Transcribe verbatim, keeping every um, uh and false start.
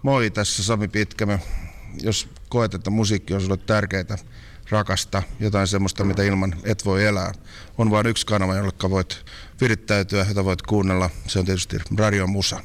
Moi, tässä Sami Pitkämä. Jos koet, että musiikki on sulle tärkeää, rakasta, jotain semmoista, mitä ilman et voi elää, on vain yksi kanava, jolla voit virittäytyä, jota voit kuunnella. Se on tietysti Radio Musa.